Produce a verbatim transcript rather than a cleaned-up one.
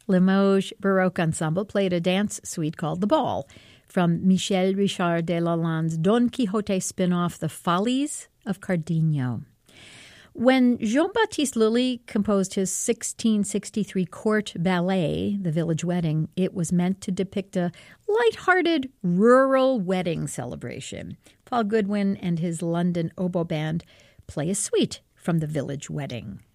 Limoges Baroque Ensemble played a dance suite called The Ball from Michel Richard de Lalande's Don Quixote spin-off, The Follies of Cardenio. When Jean-Baptiste Lully composed his sixteen sixty-three court ballet, The Village Wedding, it was meant to depict a light-hearted rural wedding celebration. Paul Goodwin and his London Oboe Band play a suite from The Village Wedding.